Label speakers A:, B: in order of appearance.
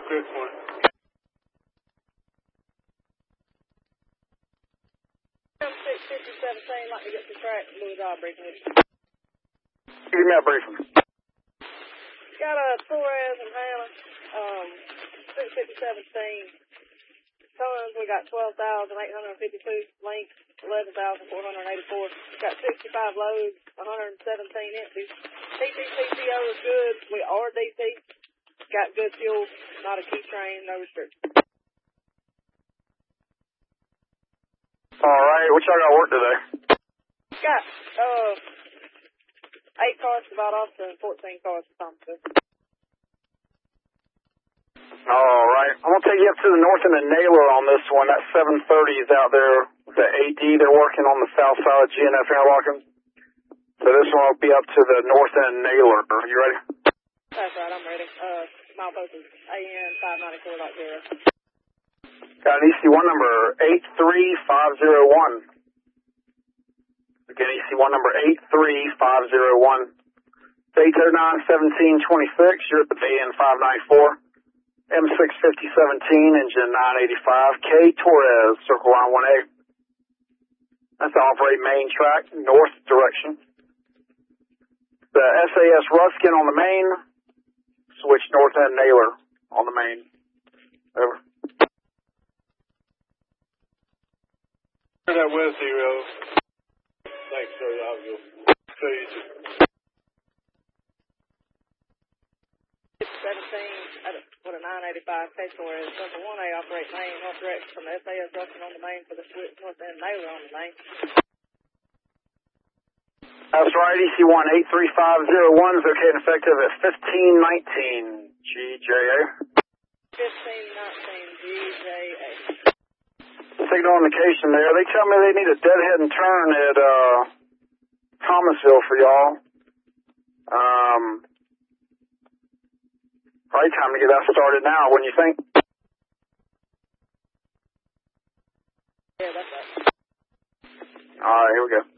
A: quick one.
B: I'm 65017, like to get the track, Louis briefing with you.
C: Give me a briefing.
B: Got a Torres and Hannah, 65017. Tons, we got 12,852. Links, 11,484. Got 65 loads, 117 empties. TTCCO is good. We are DT. Got good fuel, not a key train, no restrictions.
C: All right, what y'all got work today?
B: Got 8 cars to Valdosta and 14 cars to Thomasville.
C: All right, I'm gonna take you up to the north end of Naylor on this one. That 730 is out there with the AD. They're working on the south side of GNF interlocking. So this one will be up to the north end of Naylor. Are you ready?
B: That's right, I'm ready. Milepost is AN 594.0.
C: Got an EC1 number 83501. Again, EC1 number 83501. Data 91726. You're at the AN 594. M65017, engine 985. K Torres, circle line 1A. That's to operate main track, north direction. The SAS Ruskin on the main. Switch north end Naylor on the main. Over.
A: That West zero. Thanks, sir. I'll go. Please.
B: 17 with a 985 K Torres. Circle 1A operate main, north direction from the SAS Ruskin on the main for the switch north end Naylor on the main.
C: That's right, EC1 83501 is okay and effective at 1519 GJA.
B: 1519 GJA.
C: Signal indication there. They tell me they need a deadhead and turn at Thomasville for y'all. Probably time to get that started now, wouldn't you think?
B: Yeah, that's right.
C: All right, here we go.